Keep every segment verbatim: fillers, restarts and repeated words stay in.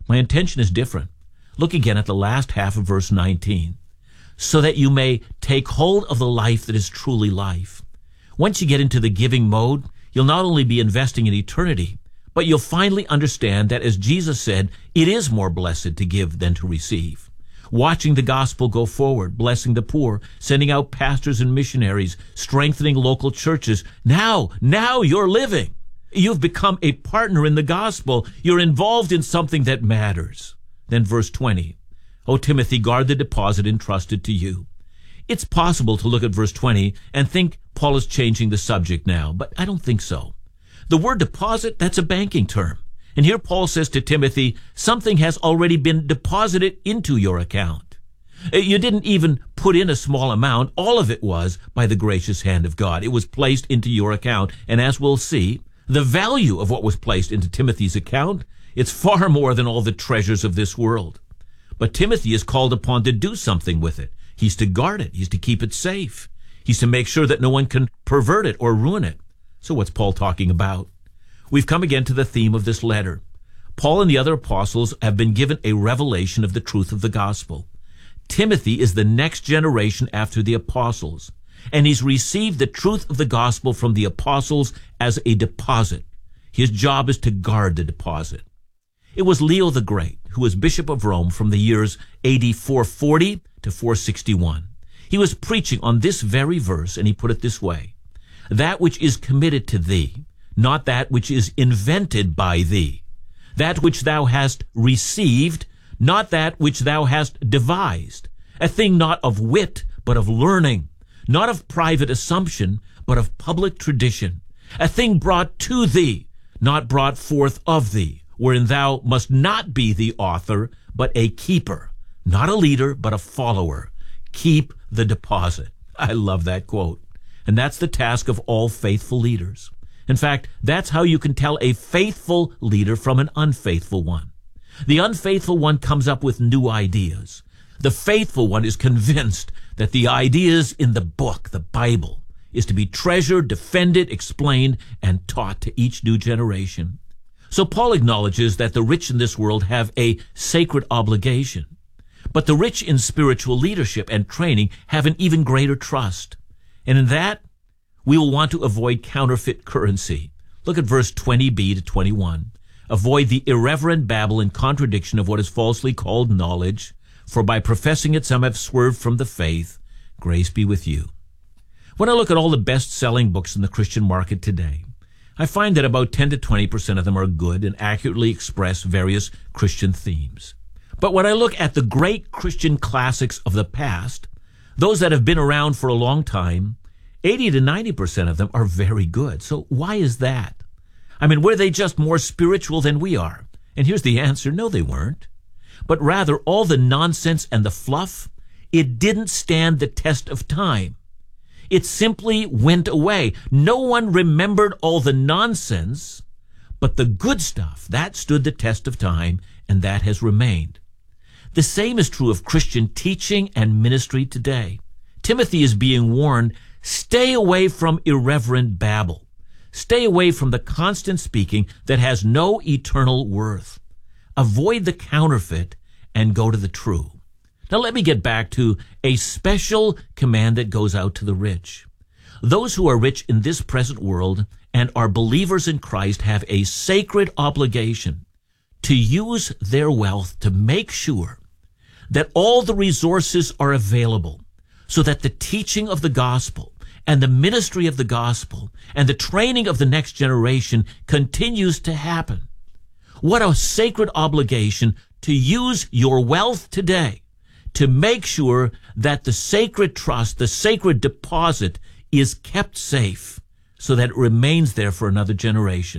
My intention is different. Look again at the last half of verse nineteen. So that you may take hold of the life that is truly life. Once you get into the giving mode, you'll not only be investing in eternity, but you'll finally understand that, as Jesus said, it is more blessed to give than to receive. Watching the gospel go forward, blessing the poor, sending out pastors and missionaries, strengthening local churches. Now, now you're living. You've become a partner in the gospel. You're involved in something that matters. Then verse twenty. O Timothy, guard the deposit entrusted to you. It's possible to look at verse twenty and think Paul is changing the subject now, but I don't think so. The word deposit, that's a banking term. And here Paul says to Timothy, something has already been deposited into your account. You didn't even put in a small amount. All of it was by the gracious hand of God. It was placed into your account. And as we'll see, the value of what was placed into Timothy's account, it's far more than all the treasures of this world. But Timothy is called upon to do something with it. He's to guard it. He's to keep it safe. He's to make sure that no one can pervert it or ruin it. So what's Paul talking about? We've come again to the theme of this letter. Paul and the other apostles have been given a revelation of the truth of the gospel. Timothy is the next generation after the apostles, and he's received the truth of the gospel from the apostles as a deposit. His job is to guard the deposit. It was Leo the Great, who was Bishop of Rome from the years A D four forty to four sixty-one. He was preaching on this very verse, and he put it this way: that which is committed to thee, not that which is invented by thee. That which thou hast received, not that which thou hast devised. A thing not of wit, but of learning. Not of private assumption, but of public tradition. A thing brought to thee, not brought forth of thee, wherein thou must not be the author, but a keeper. Not a leader, but a follower. Keep the deposit. I love that quote. And that's the task of all faithful leaders. In fact, that's how you can tell a faithful leader from an unfaithful one. The unfaithful one comes up with new ideas. The faithful one is convinced that the ideas in the book, the Bible, is to be treasured, defended, explained, and taught to each new generation. So Paul acknowledges that the rich in this world have a sacred obligation, but the rich in spiritual leadership and training have an even greater trust. And in that, we will want to avoid counterfeit currency. Look at verse twenty b to twenty-one. Avoid the irreverent babble and contradiction of what is falsely called knowledge, for by professing it some have swerved from the faith. Grace be with you. When I look at all the best-selling books in the Christian market today, I find that about ten to twenty percent of them are good and accurately express various Christian themes. But when I look at the great Christian classics of the past, those that have been around for a long time, eighty to ninety percent of them are very good. So why is that? I mean, were they just more spiritual than we are? And here's the answer: no, they weren't. But rather, all the nonsense and the fluff, it didn't stand the test of time. It simply went away. No one remembered all the nonsense, but the good stuff, that stood the test of time, and that has remained. The same is true of Christian teaching and ministry today. Timothy is being warned, stay away from irreverent babble. Stay away from the constant speaking that has no eternal worth. Avoid the counterfeit and go to the true. Now let me get back to a special command that goes out to the rich. Those who are rich in this present world and are believers in Christ have a sacred obligation to use their wealth to make sure that all the resources are available so that the teaching of the gospel and the ministry of the gospel and the training of the next generation continues to happen. What a sacred obligation to use your wealth today to make sure that the sacred trust, the sacred deposit is kept safe so that it remains there for another generation.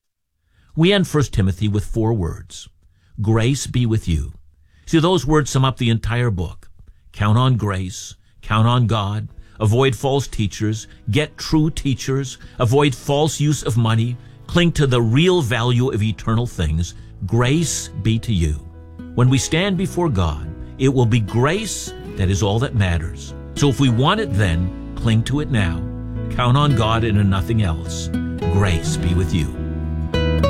We end First Timothy with four words. Grace be with you. See, those words sum up the entire book. Count on grace. Count on God. Avoid false teachers. Get true teachers. Avoid false use of money. Cling to the real value of eternal things. Grace be to you. When we stand before God, it will be grace that is all that matters. So if we want it then, cling to it now. Count on God and in nothing else. Grace be with you.